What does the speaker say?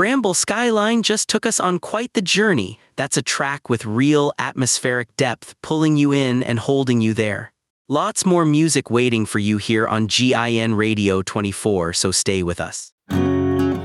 Bramble Skyline just took us on quite the journey. That's a track with real atmospheric depth, pulling you in and holding you there. Lots more music waiting for you here on GIN Radio 24, so stay with us.